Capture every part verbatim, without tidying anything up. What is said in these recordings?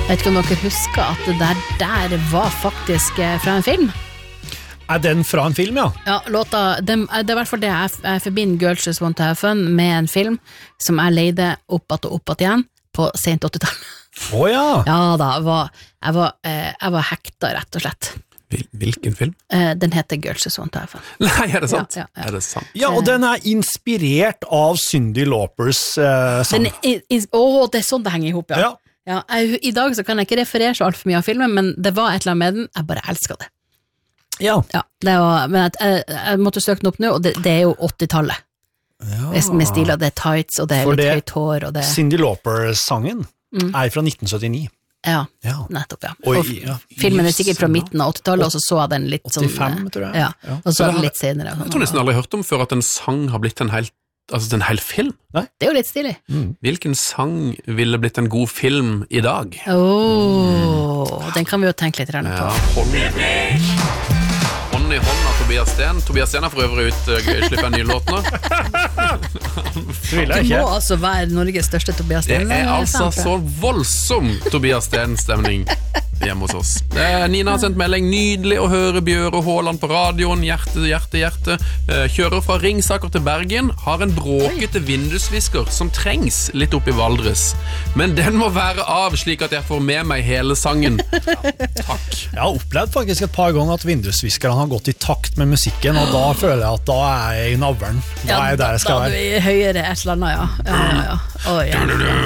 vet ikke om dere husker at det der, der var faktisk fra en film. Er den fra en film, ja? Ja, låta, det, det er i hvert fall det jeg, jeg forbinder Girls Just Want to Have Fun med en film som jeg leide oppåt og oppåt igjen på sent åttitall. Åh oh, ja! Ja da, jeg var, jeg var, jeg var hekta rett og slett. Hvilken film? Den heter Girls Just Want to Have Fun. Nei, er det sant? Ja, ja, ja. Er det sant? Ja, og den er inspirert av Cyndi Laupers uh, sang. Åh, det er sånn det henger ihop, ja. Ja. Ja, jeg, I dag så kan jeg ikke referere så alt for mye av filmen, men det var et eller annet med den, jeg bare elsket det. Ja. Ja, det var, men jeg, jeg, jeg måtte søke den opp nå, og det, det er jo åttitallet. Ja. Med stil, og det er tights, og det er For litt det, høyt hår, og det... Cyndi Lauper-sangen mm. er fra nitten syttini. Ja, ja. nettopp, ja. Oi, og ja. filmen er sikkert fra midten av åttitallet, og så så jeg den litt sånn... åttifem, tror jeg. Ja, ja. Og så den litt senere. Jeg tror nesten aldri hørt om før at en sang har blitt en hel, altså en hel film. Nei? Det er jo litt stilig. Mm. Hvilken sang ville blitt en god film i dag? Åh, oh, den kan vi jo tenke litt på. Ja, hånd i hånd i hånd av Tobias Sten. Tobias Sten har for øvrig ut uh, slippet en ny låt nå. Det må altså være Norges største Tobias Sten. Det er altså så voldsom Tobias Sten-stemning hjemme hos oss. Eh, Nina har sendt melding. Nydelig å høre Bjøre Håland på radioen. Hjerte, hjerte, hjerte. Eh, kjører fra Ringsaker til Bergen. Har en bråkete vindusvisker som trengs litt opp i Valdres. Men den må være av slik at jeg får med meg hele sangen. Takk. Jeg har opplevd faktisk et par ganger at vindusviskerne har gått i takt med musikken, og da føler jeg at da er jeg i navlen. Da ja, er jeg der jeg skal være. Da er du i høyere et eller annet, ja. Ja, ja, ja. Oh, ja.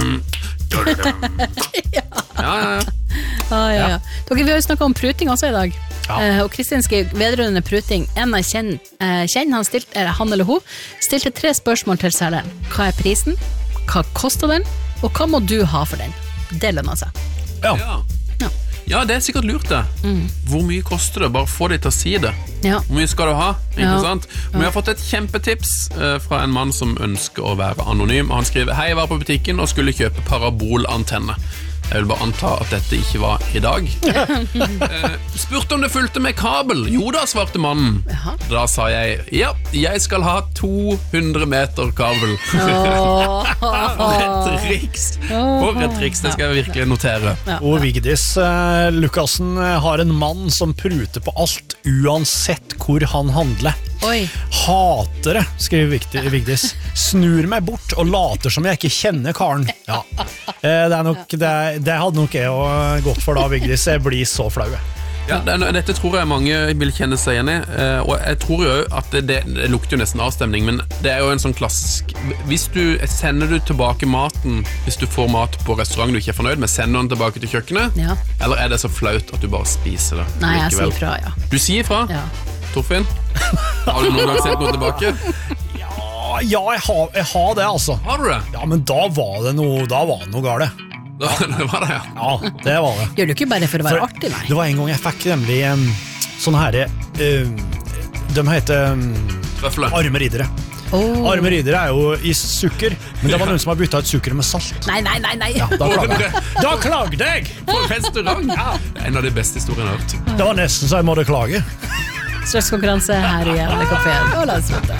ja, ja, ja. Ah, ja, ja. Dere, vi har jo snakket om pruting også i dag. Ja. eh, Og Kristin skrev vedrørende pruting. En av kjenn, eh, kjenn han, stilt, eller han eller hun stilte tre spørsmål til selgeren. Hva er prisen? Hva koster den? Og hva må du ha for den? Det lønner seg. Ja. Ja. Ja. Ja, det er sikkert lurt det. Mm. Hvor mye koster det? Bare få de til å si det. Ja. Hvor mye skal du ha? Ikke Ja. sant? Og vi har fått et kjempetips uh, fra en mann som ønsker å være anonym. Han skriver: hei, jeg var på butikken og skulle kjøpe parabolantenne. Jeg vil bare anta at dette ikke var i dag. uh, Spurte om det fulgte med kabel. Jo da, svarte mannen. Jaha. Da sa jeg: ja, jeg skal ha to hundre meter kabel. Oh. For et triks. For et triks, det skal jeg virkelig notere. Ja. Og Vigdis eh, Lukassen har en mann som pruter på alt, uansett hvor han handler. Oi. Hater det, skriver Vigdis. Snur meg bort og later som jeg ikke kjenner karen. Ja. Eh, det, er nok, det, det hadde nok jeg også gått for da, Vigdis. Jeg blir så flau. Ja, det, dette tror jeg mange vil kjenne seg igjen i, eh, og jeg tror jo at det, det, det lukter jo nesten avstemning, men det er jo en sånn klassisk. Hvis du sender du tilbake maten, hvis du får mat på restaurant du ikke er fornøyd med, sender den tilbake til kjøkkenet, Ja. eller er det så flaut at du bare spiser det? Nei, jeg likevel? sier fra, ja. Du sier fra? Ja. Torfinn? Har du noen gang sendt noe tilbake? Ja, ja jeg, har, jeg har det, altså. Har du det? Ja, men da var det noe, da var det noe gale. Da, det var det, ja. Ja, det var det. Gjør du ikke bare for å være For artig, nei? Det var en gang jeg fikk nemlig um, sånne her um, de heter um, Trøfle. arme riddere. Oh. Arme riddere er jo i sukker, men det var noen som har byttet ut sukker med salt. Nei, nei, nei, nei. Ja, da klagde jeg. Da klagde jeg! På restaurant! Det er en av de beste historiene jeg har hørt. Det var nesten så jeg måtte klage. Stresskonkurranse her i L D K P. Og la oss vente.